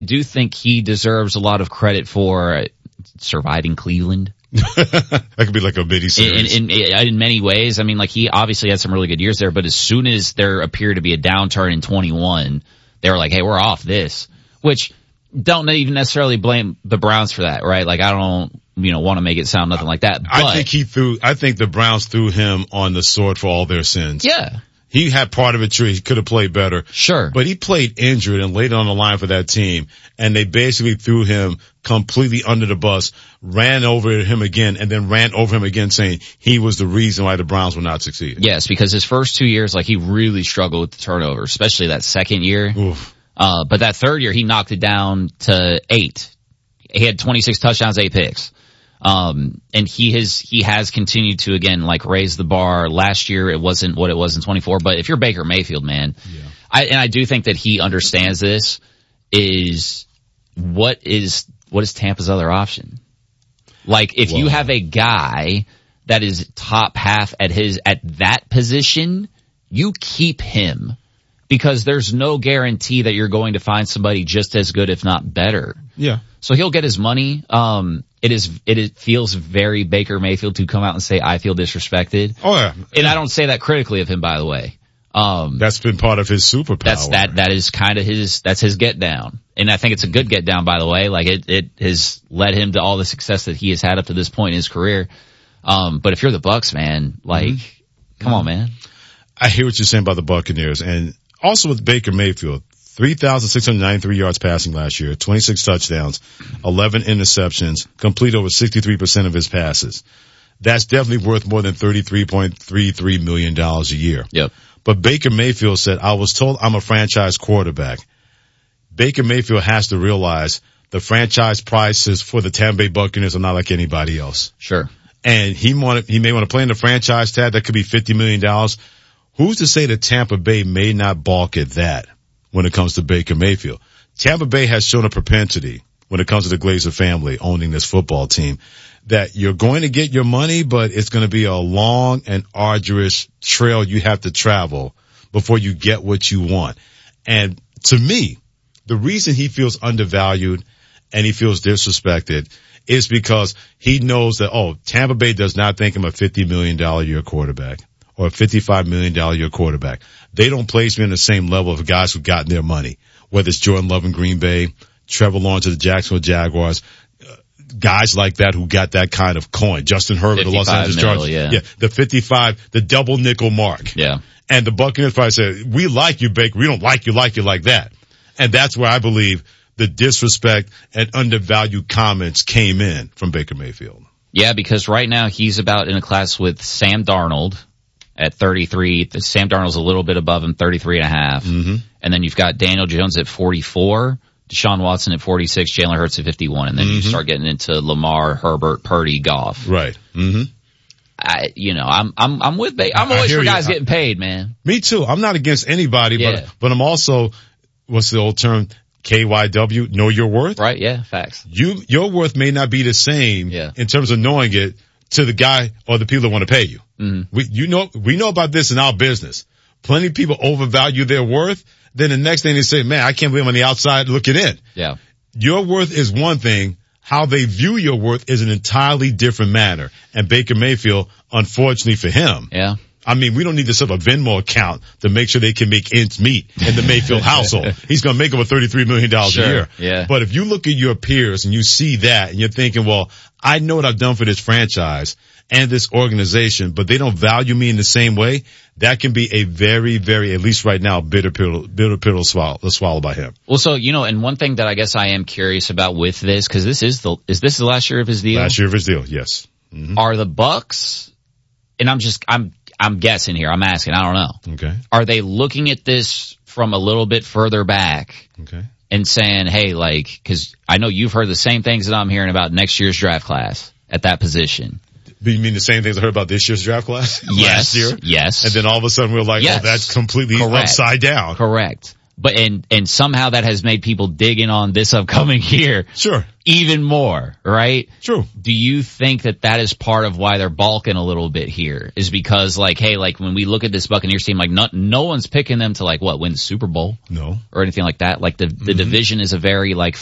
do think he deserves a lot of credit for surviving Cleveland. That could be like a mini series. In many ways. I mean, like, he obviously had some really good years there, but as soon as there appeared to be a downturn in 21, they were like, hey, we're off this. Which, don't even necessarily blame the Browns for that, right? Like, I don't, want to make it sound nothing like that. But I think the Browns threw him on the sword for all their sins. Yeah. He had part of it true. He could have played better. Sure. But he played injured and laid on the line for that team. And they basically threw him completely under the bus, ran over him again, and then ran over him again saying he was the reason why the Browns were not succeeding. Yes, because his first 2 years, like, he really struggled with the turnover, especially that second year. Oof. But that third year, he knocked it down to 8. He had 26 touchdowns, 8 picks. And he has continued to, again, like, raise the bar. Last year, it wasn't what it was in 24, but if you're Baker Mayfield, man, I do think that he understands this what is Tampa's other option? Like, if you have a guy that is top half at that position, you keep him. Because there's no guarantee that you're going to find somebody just as good, if not better. Yeah. So he'll get his money. It feels very Baker Mayfield to come out and say, I feel disrespected. Oh yeah. And I don't say that critically of him, by the way. That's been part of his superpower. That is kind of that's his get down. And I think it's a good get down, by the way. Like, it has led him to all the success that he has had up to this point in his career. But if you're the Bucs, man, like, come on, man. I hear what you're saying about the Buccaneers, and also with Baker Mayfield, 3,693 yards passing last year, 26 touchdowns, 11 interceptions, complete over 63% of his passes. That's definitely worth more than $33.33 million a year. Yep. But Baker Mayfield said, I was told I'm a franchise quarterback. Baker Mayfield has to realize the franchise prices for the Tampa Bay Buccaneers are not like anybody else. Sure. And he may want to play in the franchise tag. That could be $50 million. Who's to say that Tampa Bay may not balk at that when it comes to Baker Mayfield? Tampa Bay has shown a propensity when it comes to the Glazer family owning this football team that you're going to get your money, but it's going to be a long and arduous trail you have to travel before you get what you want. And to me, the reason he feels undervalued and he feels disrespected is because he knows that, Tampa Bay does not think I'm a $50 million a year quarterback or a $55 million a year quarterback. They don't place me in the same level of guys who've gotten their money, whether it's Jordan Love in Green Bay, Trevor Lawrence of the Jacksonville Jaguars, guys like that who got that kind of coin. Justin Herbert, the Los Angeles Chargers. Yeah, the 55, the double nickel mark. Yeah. And the Buccaneers probably said, we like you, Baker. We don't like you like that. And that's where I believe the disrespect and undervalued comments came in from Baker Mayfield. Yeah, because right now he's about in a class with Sam Darnold at 33. Sam Darnold's a little bit above him, 33.5. Mm-hmm. And then you've got Daniel Jones at 44, Deshaun Watson at 46, Jalen Hurts at 51. And then you start getting into Lamar, Herbert, Purdy, Goff. Right. Mm-hmm. I'm with Baker. I'm always for guys getting paid, man. Me too. I'm not against anybody, but I'm also, what's the old term? KYW, know your worth? Right, yeah, facts. Your worth may not be the same in terms of knowing it to the guy or the people that want to pay you. Mm-hmm. We know about this in our business. Plenty of people overvalue their worth. Then the next thing they say, man, I can't believe I'm on the outside looking in. Yeah. Your worth is one thing. How they view your worth is an entirely different matter. And Baker Mayfield, unfortunately for him. Yeah. I mean, we don't need to set up a Venmo account to make sure they can make ends meet in the Mayfield household. He's going to make over $33 million a year. Yeah. But if you look at your peers and you see that and you're thinking, well, I know what I've done for this franchise and this organization, but they don't value me in the same way, that can be a very, very, at least right now, bitter pill to swallow by him. Well, so, and one thing that I guess I am curious about with this, cause is this the last year of his deal? Last year of his deal, yes. Mm-hmm. Are the Bucs, and I'm guessing here. I'm asking. I don't know. Okay. Are they looking at this from a little bit further back? Okay. And saying, hey, cause I know you've heard the same things that I'm hearing about next year's draft class at that position. You mean the same things I heard about this year's draft class? Yes. Last year? Yes. And then all of a sudden we're like, that's completely upside down. Correct. But and somehow that has made people dig in on this upcoming year. Sure. Even more, right? True. Do you think that is part of why they're balking a little bit here? Is because like, hey, like when we look at this Buccaneers team, like no one's picking them to like win the Super Bowl. No. Or anything like that. Like the division is a very like